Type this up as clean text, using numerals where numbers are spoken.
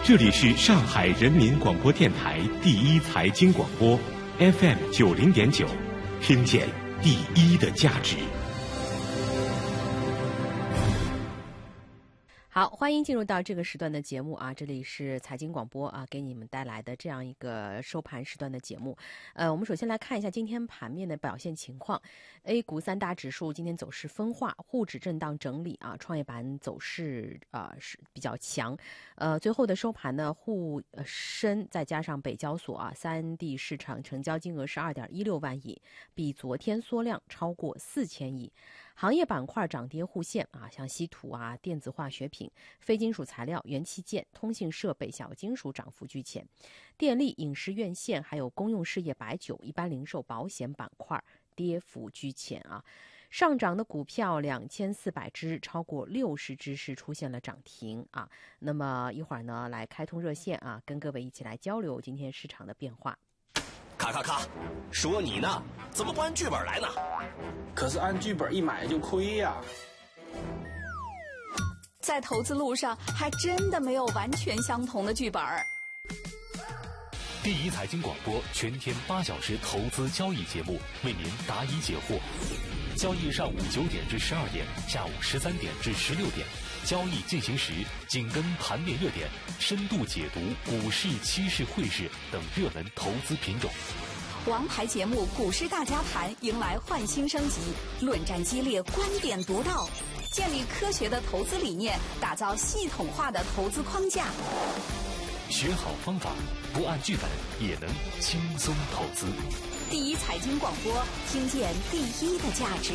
这里是上海人民广播电台第一财经广播 FM90.9，听见第一的价值。 好，欢迎进入到这个时段的节目啊，这里是财经广播啊，给你们带来的这样一个收盘时段的节目。我们首先来看一下今天盘面的表现情况。A 股三大指数今天走势分化，沪指震荡整理啊，创业板走势是比较强。最后的收盘呢，沪深再加上北交所啊，三地市场成交金额是2.16万亿，比昨天缩量超过4000亿。行业板块涨跌互现啊，像稀土啊、电子化学品、非金属材料、元器件、通信设备、小金属涨幅居前，电力、影视院线还有公用事业、白酒、一般零售、保险板块跌幅居前啊。上涨的股票2400只，超过60只是出现了涨停啊。那么一会儿呢，来开通热线啊，跟各位一起来交流今天市场的变化。 咔，说你呢，怎么不按剧本来呢？ 可是按剧本一买就亏呀。 在投资路上，还真的没有完全相同的剧本。 第一财经广播全天8小时投资交易节目，为您答疑解惑。交易上午9点至12点，下午13点至16点。交易进行时，紧跟盘面热点，深度解读股市、期市、汇市等热门投资品种。 王牌节目《股市大家谈》迎来焕新升级，论战激烈，观点独到，建立科学的投资理念，打造系统化的投资框架。 学好方法，不按剧本也能轻松投资。 第一财经广播，听见第一的价值。